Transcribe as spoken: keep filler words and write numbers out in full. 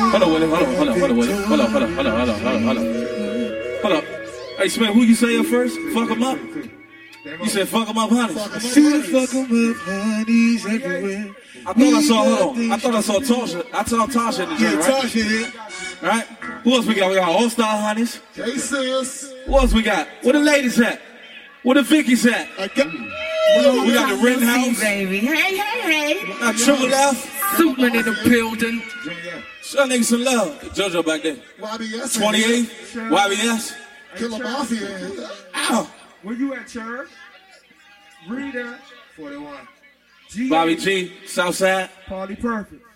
Hold on, Willie. Hold on, hold on, hold on, Willie. Hold on, hold on, hold on, hold on, hold on, hold on. Hold on. Hey, Smith, who you say up first? Fuck him up? You said fuck him up, honeys. See fuck him up, honeys everywhere. I thought I saw, hold on. I thought I saw Tasha. I saw Tasha in the joint, right? Tasha here. Right? Who else we got? We got All-Star Honeys. J-Sis. Who else we got? Where the ladies at? Where the Vickies at? I got We got the Rittenhouse. Baby. Hey, hey, hey. Got Triple F. Suitland in the building. Show niggas some love. JoJo back there. Y B S. twenty-eight. Y B S. Killer Mafia. Ow. Where you at, Church? Rita. forty-one. Bobby G. Southside. Party Perfect.